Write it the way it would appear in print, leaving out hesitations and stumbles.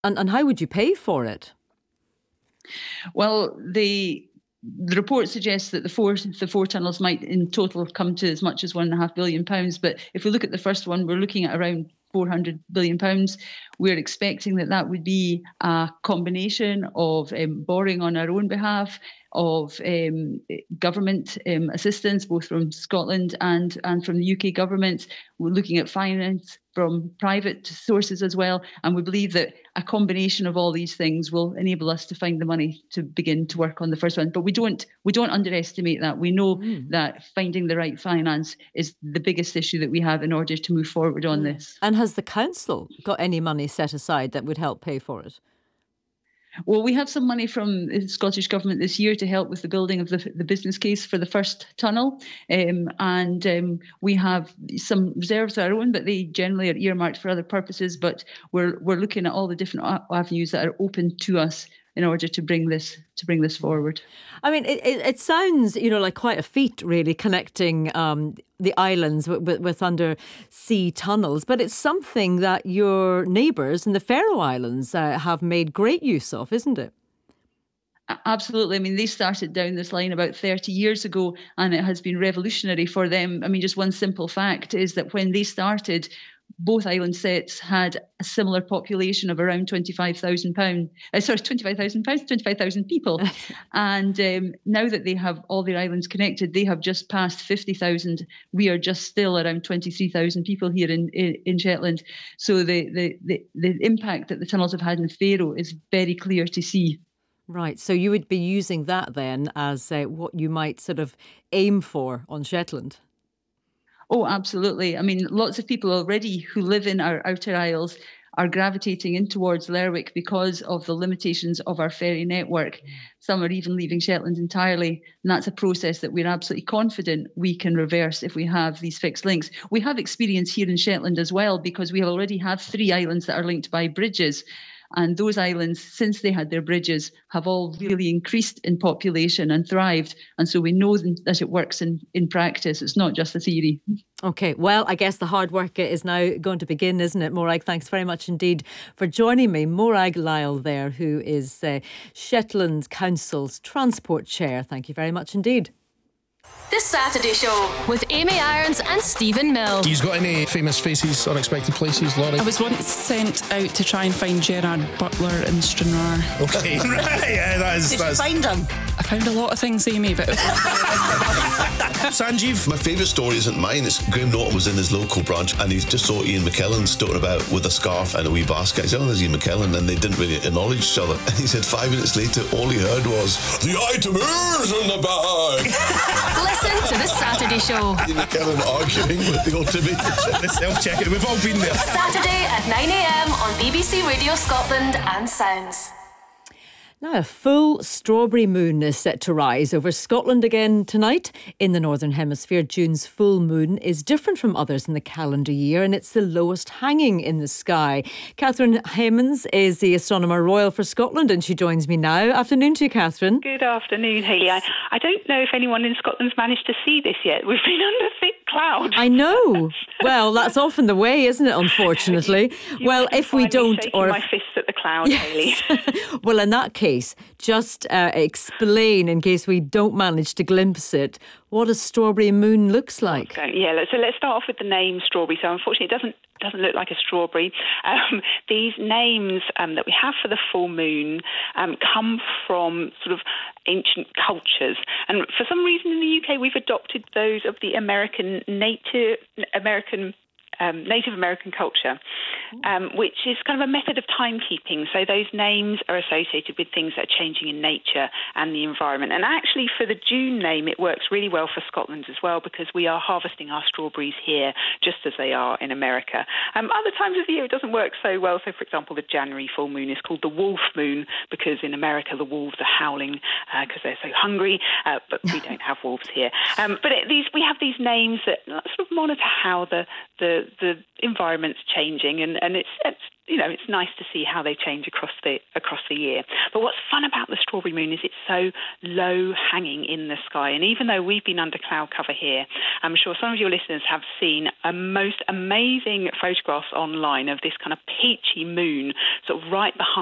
And how would you pay for it? Well, the report suggests that the four tunnels might in total come to as much as £1.5 billion. But if we look at the first one, we're looking at around £400 billion. We're expecting that would be a combination of borrowing on our own behalf, of government assistance, both from Scotland and from the UK government. We're looking at finance from private sources as well. And we believe that a combination of all these things will enable us to find the money to begin to work on the first one. But we don't underestimate that. We know that finding the right finance is the biggest issue that we have in order to move forward on this. And has the council got any money set aside that would help pay for it? Well, we have some money from the Scottish Government this year to help with the building of the business case for the first tunnel. And we have some reserves of our own, but they generally are earmarked for other purposes. But we're looking at all the different avenues that are open to us in order to bring this forward. I mean, it sounds, like quite a feat, really, connecting the islands with undersea tunnels. But it's something that your neighbours in the Faroe Islands have made great use of, isn't it? Absolutely. I mean, they started down this line about 30 years ago, and it has been revolutionary for them. I mean, just one simple fact is that when they started, both island sets had a similar population of around 25,000 people. And now that they have all their islands connected, they have just passed 50,000. We are just still around 23,000 people here in Shetland. So the impact that the tunnels have had in Faroe is very clear to see. Right. So you would be using that then as what you might sort of aim for on Shetland? Oh, absolutely. I mean, lots of people already who live in our outer isles are gravitating in towards Lerwick because of the limitations of our ferry network. Some are even leaving Shetland entirely. And that's a process that we're absolutely confident we can reverse if we have these fixed links. We have experience here in Shetland as well, because we already have 3 islands that are linked by bridges. And those islands, since they had their bridges, have all really increased in population and thrived. And so we know that it works in practice. It's not just a theory. OK, well, I guess the hard work is now going to begin, isn't it, Morag? Thanks very much indeed for joining me. Morag Lyle there, who is Shetland Council's Transport Chair. Thank you very much indeed. The Saturday Show with Amy Irons and Stephen Mill. He's got any famous faces, unexpected places, Laurie? I was once sent out to try and find Gerard Butler in Stranraer. Okay, right, yeah, that is... Did you find him? I found a lot of things, Amy, but... Sanjeev? My favourite story isn't mine. It's Graham Norton was in his local branch and he just saw Ian McKellen stoking about with a scarf and a wee basket. He said, oh, there's Ian McKellen, and they didn't really acknowledge each other. And he said 5 minutes later, all he heard was, the item is in the bag. Listen to The Saturday Show. Ian McKellen arguing with the automated The self-checking. We've all been there. Saturday at 9 a.m. on BBC Radio Scotland and Sounds. Now, a full strawberry moon is set to rise over Scotland again tonight. In the Northern Hemisphere, June's full moon is different from others in the calendar year, and it's the lowest hanging in the sky. Catherine Haymans is the Astronomer Royal for Scotland, and she joins me now. Afternoon to you, Catherine. Good afternoon, Hayley. I don't know if anyone in Scotland's managed to see this yet. We've been under thick cloud. I know. Well, that's often the way, isn't it, unfortunately? Well, if we don't... or my fists at the cloud, yes. Hayley. Well, in that case, just explain, in case we don't manage to glimpse it, what a strawberry moon looks like. Okay, yeah, so let's start off with the name strawberry. So unfortunately, it doesn't look like a strawberry. These names that we have for the full moon come from sort of ancient cultures. And for some reason in the UK, we've adopted those of the Native American culture, which is kind of a method of timekeeping. So those names are associated with things that are changing in nature and the environment. And actually for the June name, it works really well for Scotland as well, because we are harvesting our strawberries here just as they are in America. Other times of the year, it doesn't work so well. So, for example, the January full moon is called the wolf moon because in America the wolves are howling because they're so hungry, but we don't have wolves here. But we have these names that sort of monitor how the the environment's changing, and it's nice to see how they change across the year. But what's fun about the strawberry moon is it's so low hanging in the sky. And even though we've been under cloud cover here, I'm sure some of your listeners have seen a most amazing photographs online of this kind of peachy moon sort of right behind